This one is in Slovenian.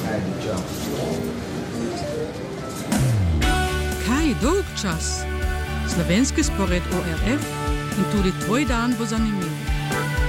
Kaj dolg čas? Slovenski spored ORF in tudi tvoj dan bo zanimiv.